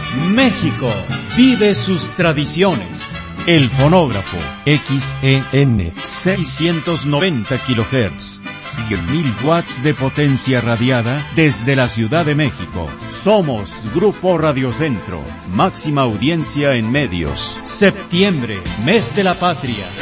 México vive sus tradiciones. El fonógrafo XEN 690 kHz, 100.000 watts de potencia radiada desde la Ciudad de México. Somos Grupo Radio Centro, máxima audiencia en medios. Septiembre, mes de la patria.